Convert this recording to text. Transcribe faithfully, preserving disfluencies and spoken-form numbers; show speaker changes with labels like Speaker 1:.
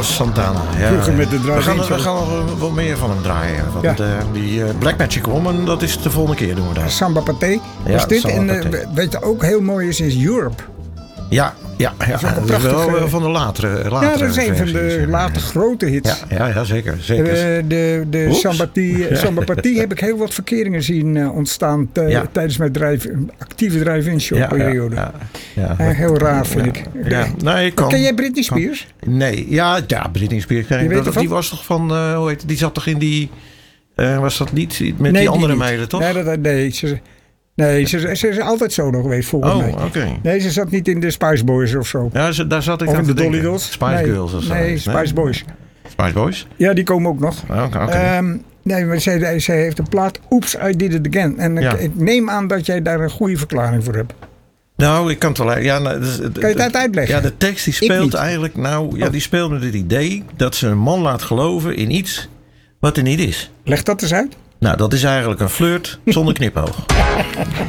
Speaker 1: Carlos Santana. Ja.
Speaker 2: Vroeger met de
Speaker 1: we,
Speaker 2: drive-in
Speaker 1: gaan,
Speaker 2: show.
Speaker 1: we gaan nog wat meer van hem draaien. Want
Speaker 2: Ja.
Speaker 1: uh, die uh, Black Magic Woman, dat is de volgende keer doen we dat.
Speaker 2: Samba Paté was
Speaker 1: Ja,
Speaker 2: dit.
Speaker 1: Samba
Speaker 2: En uh,
Speaker 1: Paté.
Speaker 2: weet je ook heel mooi is, is Europe.
Speaker 1: Ja, ja, ja.
Speaker 2: is ook een
Speaker 1: dat is
Speaker 2: prachtige-
Speaker 1: wel uh, van de latere, latere
Speaker 2: Ja, dat is een van
Speaker 1: versies,
Speaker 2: de
Speaker 1: ja.
Speaker 2: late grote hits.
Speaker 1: Ja, ja, ja, zeker. zeker.
Speaker 2: Uh, de de
Speaker 1: Oeps.
Speaker 2: Samba Paté- Samba Paté heb ik heel wat verkeringen zien uh, ontstaan t-
Speaker 1: Ja.
Speaker 2: tijdens mijn drive, actieve drive-in show
Speaker 1: ja,
Speaker 2: periode.
Speaker 1: Ja, ja,
Speaker 2: Uh, heel raar vind ik.
Speaker 1: ja. Nee, ik kan.
Speaker 2: Ken jij Britney Spears?
Speaker 1: Nee, ja, ja Britney Spears. ken ik.
Speaker 2: Je weet
Speaker 1: Dat,
Speaker 2: ervan?
Speaker 1: die was toch van, uh, hoe heet het, die zat toch in die, uh, was dat niet met
Speaker 2: Nee,
Speaker 1: die andere
Speaker 2: niet.
Speaker 1: meiden, toch?
Speaker 2: Nee, dat, nee, ze, nee ze, ze is altijd solo geweest volgens
Speaker 1: oh,
Speaker 2: mij.
Speaker 1: oké. Okay.
Speaker 2: Nee, ze zat niet in de Spice Boys of zo.
Speaker 1: Ja, ze- daar zat ik
Speaker 2: Of
Speaker 1: aan
Speaker 2: in
Speaker 1: te
Speaker 2: de Dolly
Speaker 1: denken.
Speaker 2: Dolls.
Speaker 1: Spice
Speaker 2: nee,
Speaker 1: Girls of zo.
Speaker 2: Nee, Spice Boys.
Speaker 1: Spice Boys?
Speaker 2: Ja, die komen ook nog.
Speaker 1: Oh, Oké. oké.
Speaker 2: Ehm, nee, maar zij, zij heeft een plaat Oops, I Did It Again. En
Speaker 1: Ja.
Speaker 2: ik, ik neem aan dat jij daar een goede verklaring voor hebt.
Speaker 1: Nou, ik kan het wel. Ja, nou, dus,
Speaker 2: Kan je het uit uitleggen?
Speaker 1: Ja, de tekst die
Speaker 2: Ik
Speaker 1: speelt
Speaker 2: niet.
Speaker 1: eigenlijk. Nou, ja,
Speaker 2: Oh.
Speaker 1: die speelt met het idee dat ze een man laat geloven in iets wat er niet is.
Speaker 2: Leg dat eens uit.
Speaker 1: Nou, dat is eigenlijk een flirt zonder knipoog.